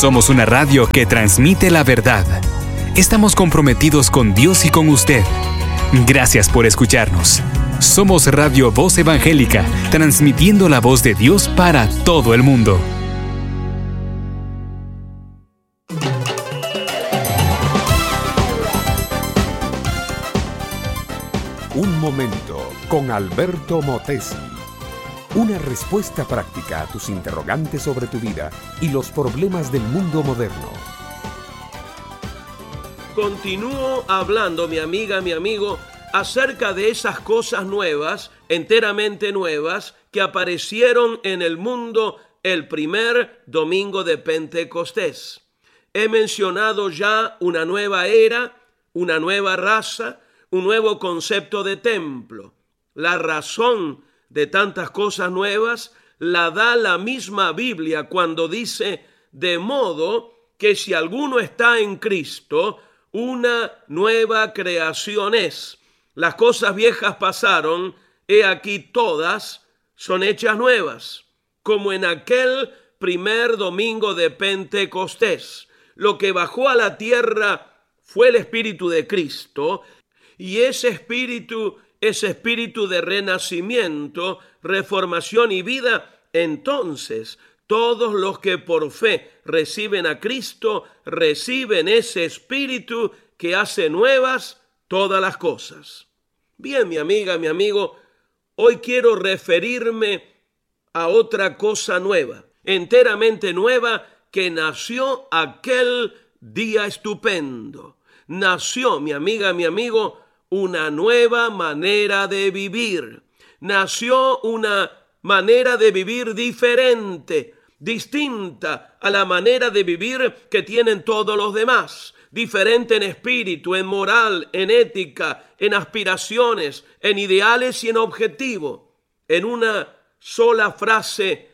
Somos una radio que transmite la verdad. Estamos comprometidos con Dios y con usted. Gracias por escucharnos. Somos Radio Voz Evangélica, transmitiendo la voz de Dios para todo el mundo. Un momento con Alberto Motesi. Una respuesta práctica a tus interrogantes sobre tu vida y los problemas del mundo moderno. Continúo hablando, mi amiga, mi amigo, acerca de esas cosas nuevas, enteramente nuevas, que aparecieron en el mundo el primer domingo de Pentecostés. He mencionado ya una nueva era, una nueva raza, un nuevo concepto de templo. La razón de tantas cosas nuevas la da la misma Biblia cuando dice: de modo que si alguno está en Cristo, una nueva creación es. Las cosas viejas pasaron, he aquí todas son hechas nuevas. Como en aquel primer domingo de Pentecostés, lo que bajó a la tierra fue el Espíritu de Cristo, y ese espíritu de renacimiento, reformación y vida. Entonces, todos los que por fe reciben a Cristo, reciben ese espíritu que hace nuevas todas las cosas. Bien, mi amiga, mi amigo, hoy quiero referirme a otra cosa nueva, enteramente nueva, que nació aquel día estupendo. Nació, mi amiga, mi amigo, una nueva manera de vivir. Nació una manera de vivir diferente, distinta a la manera de vivir que tienen todos los demás. Diferente en espíritu, en moral, en ética, en aspiraciones, en ideales y en objetivo. En una sola frase,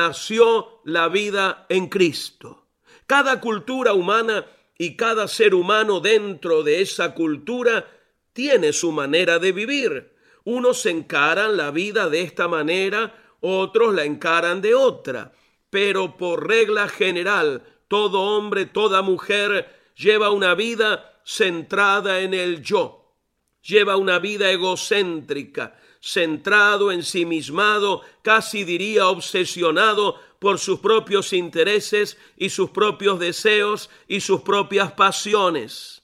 nació la vida en Cristo. Cada cultura humana y cada ser humano dentro de esa cultura tiene su manera de vivir. Unos encaran la vida de esta manera, otros la encaran de otra. Pero por regla general, todo hombre, toda mujer lleva una vida centrada en el yo. Lleva una vida egocéntrica, centrado, ensimismado, casi diría obsesionado por sus propios intereses y sus propios deseos y sus propias pasiones.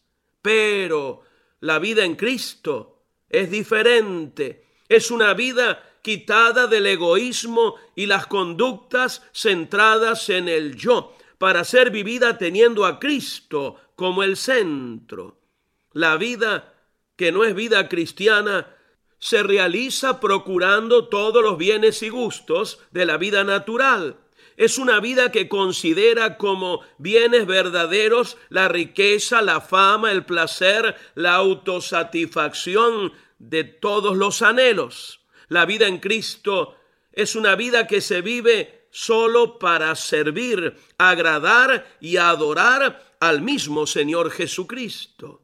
Pero la vida en Cristo es diferente. Es una vida quitada del egoísmo y las conductas centradas en el yo, para ser vivida teniendo a Cristo como el centro. La vida que no es vida cristiana se realiza procurando todos los bienes y gustos de la vida natural. Es una vida que considera como bienes verdaderos la riqueza, la fama, el placer, la autosatisfacción de todos los anhelos. La vida en Cristo es una vida que se vive solo para servir, agradar y adorar al mismo Señor Jesucristo.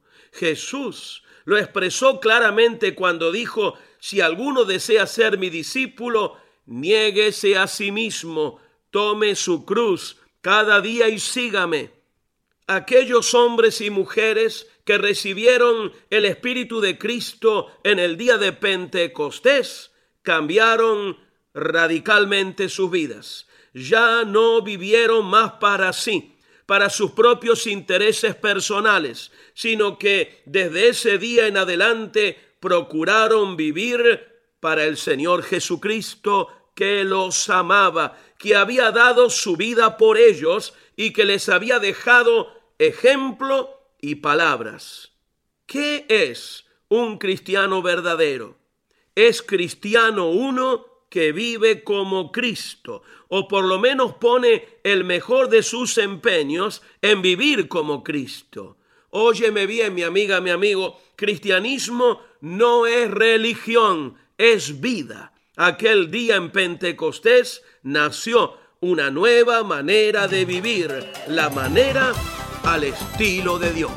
Jesús lo expresó claramente cuando dijo: si alguno desea ser mi discípulo, niéguese a sí mismo, tome su cruz cada día y sígame. Aquellos hombres y mujeres que recibieron el Espíritu de Cristo en el día de Pentecostés cambiaron radicalmente sus vidas. Ya no vivieron más para sí, para sus propios intereses personales, sino que desde ese día en adelante procuraron vivir para el Señor Jesucristo, que los amaba, que había dado su vida por ellos y que les había dejado ejemplo y palabras. ¿Qué es un cristiano verdadero? Es cristiano uno que vive como Cristo, o por lo menos pone el mejor de sus empeños en vivir como Cristo. Óyeme bien, mi amiga, mi amigo, cristianismo no es religión, es vida. Aquel día en Pentecostés nació una nueva manera de vivir, la manera al estilo de Dios.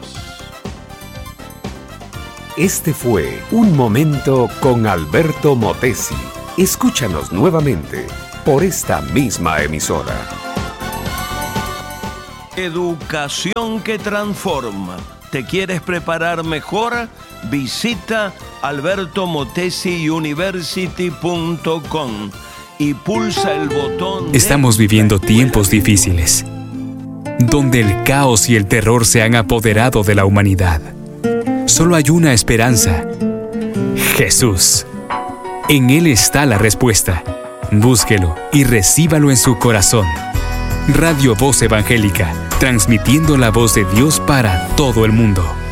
Este fue Un Momento con Alberto Motesi. Escúchanos nuevamente por esta misma emisora. Educación que transforma. ¿Te quieres preparar mejor? Visita albertomotesiuniversity.com y pulsa el botón. Estamos viviendo tiempos difíciles, donde el caos y el terror se han apoderado de la humanidad. Solo hay una esperanza: Jesús. En Él está la respuesta. Búsquelo y recíbalo en su corazón. Radio Voz Evangélica, transmitiendo la voz de Dios para todo el mundo.